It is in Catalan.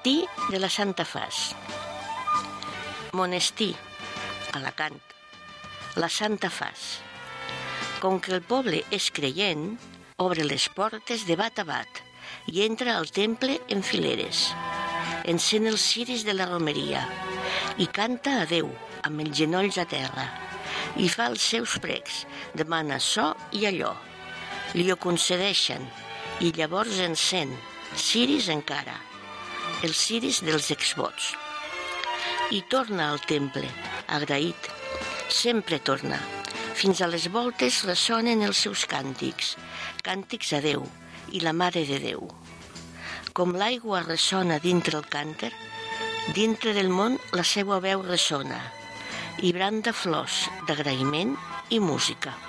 Monestir de la Santa Faç. Monestir, Alacant. La Santa Faç. Com que el poble és creient, obre les portes de bat a bat i entra al temple en fileres. Encén els ciris de la romeria i canta a Déu amb els genolls a terra i fa els seus precs, demana açò i allò. Li ho concedeixen i llavors encén ciris encara, els ciris dels exvots. I torna al temple, agraït, sempre torna, fins a les voltes ressonen els seus càntics, càntics a Déu i la Mare de Déu. Com l'aigua ressona dintre el cànter, dintre del món la seua veu ressona i branda flors d'agraïment i música.